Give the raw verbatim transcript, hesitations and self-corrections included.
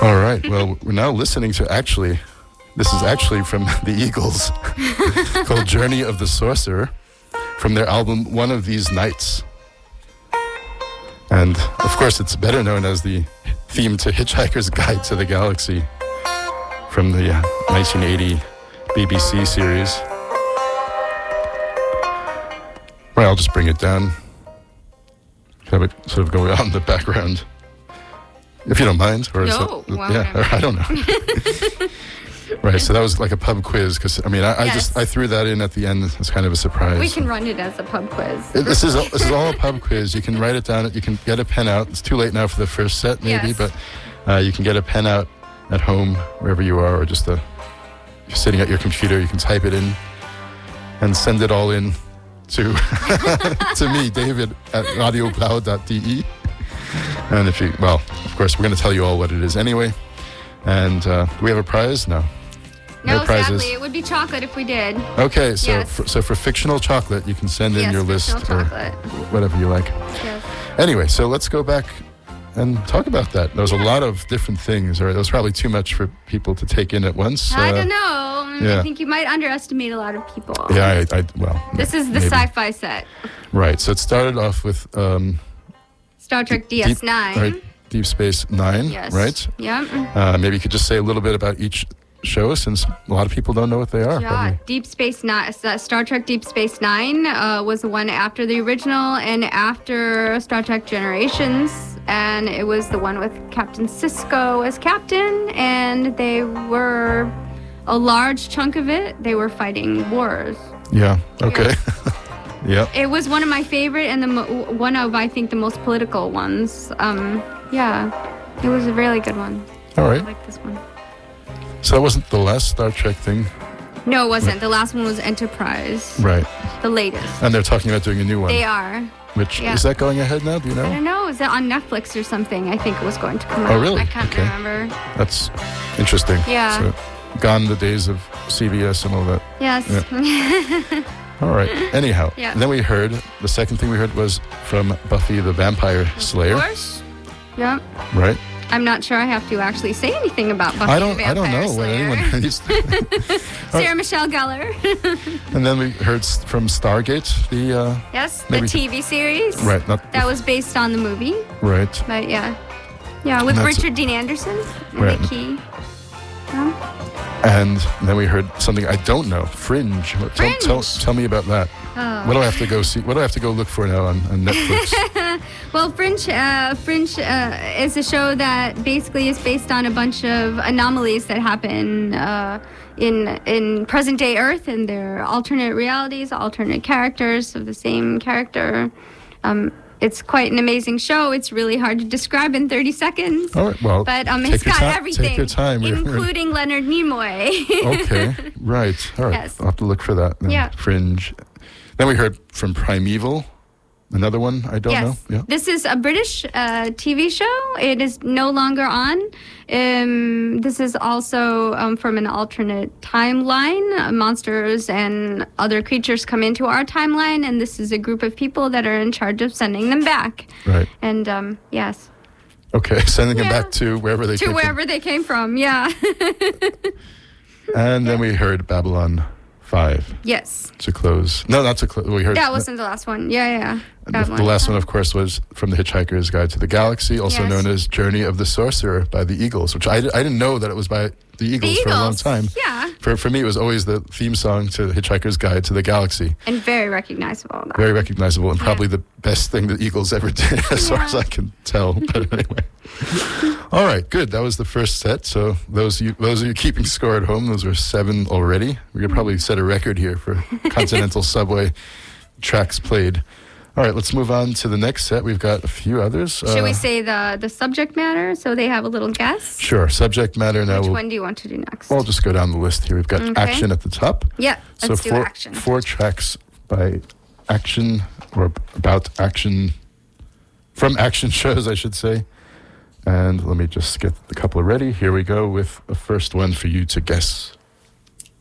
All right. Well, we're now listening to actually, this is actually from the Eagles, called Journey of the Sorcerer, from their album One of These Nights. And, of course, it's better known as the theme to Hitchhiker's Guide to the Galaxy from the uh, nineteen eighty B B C series. Right, I'll just bring it down. Have it sort of go on in the background. If you don't mind. Or no, it, well, yeah, I don't know. Right, so that was like a pub quiz, because, I mean, I, I yes. just, I threw that in at the end as kind of a surprise. We can run it as a pub quiz. It, this is this is all a pub quiz. You can write it down. You can get a pen out. It's too late now for the first set, maybe, Yes. but uh, you can get a pen out at home, wherever you are, or just a, if you're sitting at your computer, you can type it in and send it all in to to me, David, at radiocloud dot d e. And if you, well, of course, we're going to tell you all what it is anyway. And uh, do we have a prize? No. No, prizes. sadly, it would be chocolate if we did. Okay, so Yes. for, so for fictional chocolate, you can send in Yes, your list fictional or chocolate. whatever you like. Yes. Anyway, so let's go back and talk about that. There was a lot of different things, or it was probably too much for people to take in at once. I Uh, don't know. yeah. I think you might underestimate a lot of people. Yeah, I, I well. This is the maybe. sci-fi set. Right. So it started off with um, Star Trek D S nine. Deep, right, Deep Space Nine. Yes. Right. Yeah. Uh, maybe you could just say a little bit about each show, since a lot of people don't know what they are. Yeah, probably. Deep Space Nine, uh, Star Trek Deep Space Nine uh, was the one after the original and after Star Trek Generations, and it was the one with Captain Sisko as captain, and they were a large chunk of it. They were fighting wars. Yeah. Okay. Yeah. It was one of my favorite and the mo- one of I think the most political ones. Um, yeah, it was a really good one. All I right. like this one. So that wasn't the last Star Trek thing, No, it wasn't. The last one was Enterprise, right? the latest. And they're talking about doing a new one. They are. Which yeah. is that going ahead now? Do you I know? don't know. Is it on Netflix or something? I think it was going to come out. Oh, really? I can't Okay. remember. That's interesting. Yeah. So, gone the days of C B S and all that. Yes. All right. Anyhow, Yeah. then we heard, the second thing we heard was from Buffy the Vampire Slayer, Of course. Yeah. right? I'm not sure I have to actually say anything about Buffy I don't the I don't Vampire know what Slayer. anyone needs to. Sarah Michelle Gellar. And then we heard s- from Stargate, the, uh, Yes, the Maybe- T V series. right, not, That was based on the movie, right. but yeah. Yeah, with And that's- Richard Dean Anderson in Right. the key. Yeah. And then we heard something I don't know, Fringe. Tell, Fringe. tell, tell me about that. Oh. What do I have to go see? What do I have to go look for now on, on Netflix? Well, Fringe, uh, Fringe uh, is a show that basically is based on a bunch of anomalies that happen uh, in in present day Earth, and they're alternate realities, alternate characters of the same character. Um, it's quite an amazing show. It's really hard to describe in thirty seconds. All right, well, But um, take it's your got ti- everything, Take your time. We're- we're- including Leonard Nimoy. Okay, right. All right. Yes. I'll have to look for that. then. Yeah. Fringe. Then we heard from Primeval, another one I don't yes. know. Yeah. This is a British uh, T V show. It is no longer on. Um, this is also um, from an alternate timeline. Uh, monsters and other creatures come into our timeline, and this is a group of people that are in charge of sending them back. Right. And um, yes, Okay, sending them Yeah. back to wherever they to came wherever they came from. Yeah. from. And then we heard Babylon five Yes. to close. No, not to close. We heard That wasn't the last one. Yeah, yeah. yeah. the, That the last one, of course, was from The Hitchhiker's Guide to the Galaxy, also Yes. known as Journey of the Sorcerer by the Eagles, which I, I didn't know that it was by the Eagles, The for a long Eagles. time. Yeah. For, for me, it was always the theme song to Hitchhiker's Guide to the Galaxy. And very recognizable. That. Very recognizable, and Yeah. probably the best thing the Eagles ever did, as far Yeah. as I can tell. But anyway. All right, good. That was the first set. So those of you, those of you keeping score at home, those were seven already. We could probably set a record here for Continental Subway tracks played. All right, let's move on to the next set. We've got a few others. Should Uh, we say the, the subject matter so they have a little guess? Sure. Subject matter now. Which We'll, one do you want to do next? we'll just go down the list here. We've got Okay. Action at the top. yeah, So let's do four, action. four tracks by Action, or about Action, from Action shows, I should say. And let me just get the couple ready. Here we go with the first one for you to guess.